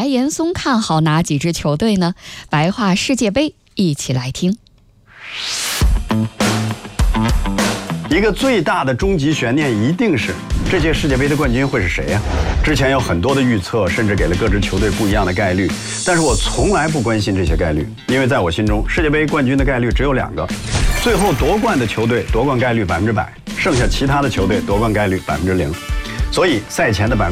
白岩松看好哪几支球队呢？白话世界杯，一起来听。 一个最大的终极悬念一定是这届世界杯的冠军会是谁呀？之前有很多的预测，甚至给了各支球队不一样的概率，但是我从来不关心这些概率，因为在我心中，世界杯冠军的概率只有2个，最后夺冠的球队夺冠概率100%，剩下其他的球队夺冠概率0%。所以赛前的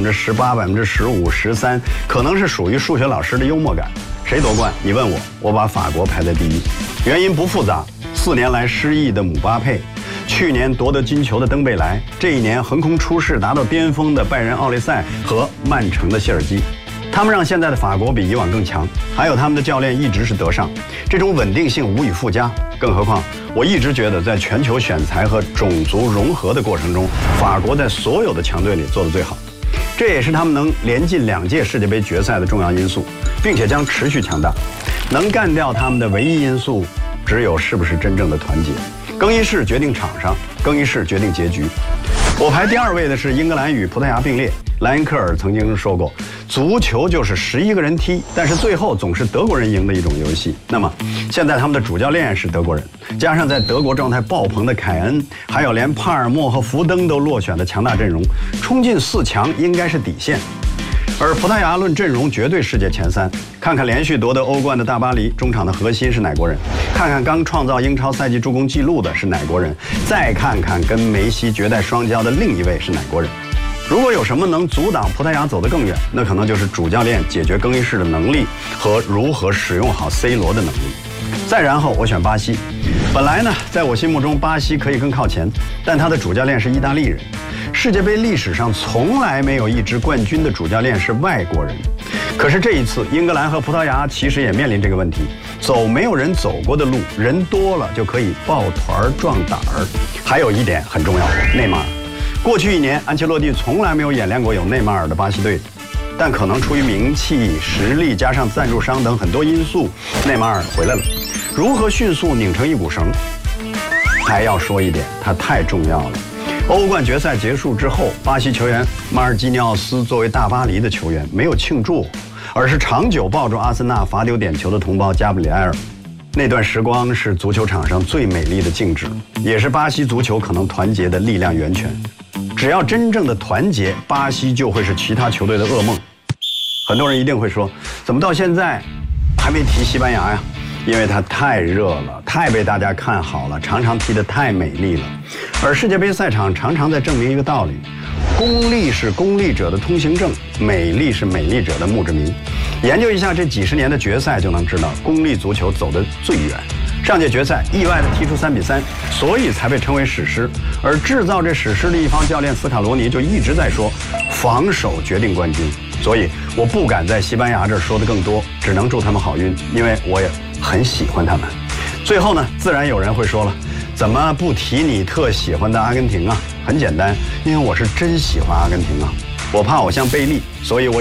18%、15%、13%，可能是属于数学老师的幽默感。谁夺冠？你问我，我把法国排在第一，原因不复杂，4年来失意的姆巴佩。去年夺得金球的登贝莱，这一年横空出世达到巅峰的拜仁奥利塞和曼城的谢尔基，他们让现在的法国比以往更强，还有他们的教练一直是德尚，这种稳定性无以复加。更何况我一直觉得在全球选材和种族融合的过程中，法国在所有的强队里做得最好，这也是他们能连进2届世界杯决赛的重要因素，并且将持续强大。能干掉他们的唯一因素只有是不是真正的团结。更衣室决定场上，更衣室决定结局。我排第2位的是英格兰与葡萄牙并列。莱恩克尔曾经说过，足球就是11个人踢，但是最后总是德国人赢的一种游戏。那么现在他们的主教练是德国人，加上在德国状态爆棚的凯恩，还有连帕尔默和福登都落选的强大阵容，冲进4强应该是底线。而葡萄牙论阵容绝对世界前3，看看连续夺得欧冠的大巴黎，中场的核心是哪国人？看看刚创造英超赛季助攻纪录的是哪国人？再看看跟梅西绝代双骄的另一位是哪国人？如果有什么能阻挡葡萄牙走得更远，那可能就是主教练解决更衣室的能力和如何使用好 C 罗的能力。再然后我选巴西。本来呢，在我心目中巴西可以更靠前，但他的主教练是意大利人。世界杯历史上从来没有一支冠军的主教练是外国人，可是这一次英格兰和葡萄牙其实也面临这个问题，走没有人走过的路，人多了就可以抱团壮胆儿。还有一点很重要，内马尔。过去1年安切洛蒂从来没有演练过有内马尔的巴西队，但可能出于名气、实力加上赞助商等很多因素，内马尔回来了。如何迅速拧成一股绳？还要说一点，他太重要了。欧冠决赛结束之后，巴西球员马尔基尼奥斯作为大巴黎的球员没有庆祝，而是长久抱住阿森纳罚丢点球的同胞加布里埃尔。那段时光是足球场上最美丽的静止，也是巴西足球可能团结的力量源泉。只要真正的团结，巴西就会是其他球队的噩梦。很多人一定会说，怎么到现在还没提西班牙呀？因为它太热了，太被大家看好了，常常踢得太美丽了。而世界杯赛场常常在证明一个道理：功利是功利者的通行证，美丽是美丽者的墓志铭。研究一下这几十年的决赛，就能知道功利足球走得最远。上届决赛意外地踢出3-3，所以才被称为史诗。而制造这史诗的一方教练斯卡罗尼就一直在说，防守决定冠军。所以我不敢在西班牙这儿说的更多，只能祝他们好运，因为我也很喜欢他们。最后呢，自然有人会说了，怎么不提你特喜欢的阿根廷啊？很简单，因为我是真喜欢阿根廷啊。我怕我像贝利，所以我